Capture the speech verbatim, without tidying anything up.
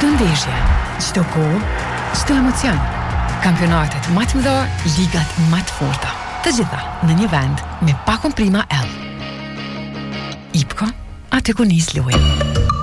Çdo ndeshje, çdo gol, çdo emocion. Kampionatet më të mëdha, ligat më të forta. Të gjitha në një vend me Pakon Prima L. Ipko, aty ku nis luaj.